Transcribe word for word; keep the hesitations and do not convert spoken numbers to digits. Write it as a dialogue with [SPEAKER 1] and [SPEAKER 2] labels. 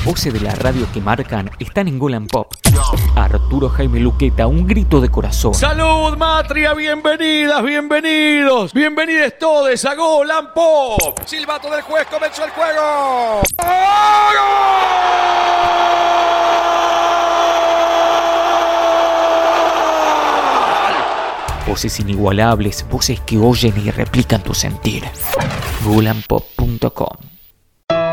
[SPEAKER 1] voces de la radio que marcan están en Golan Pop. Arturo Jaime Luqueta, un grito de corazón.
[SPEAKER 2] ¡Salud, Matria! ¡Bienvenidas, bienvenidos! ¡Bienvenidos todos a Golan Pop! ¡Silbato del juez! ¡Comenzó el juego!
[SPEAKER 1] Voces inigualables, voces que oyen y replican tu sentir. Golan Pop punto com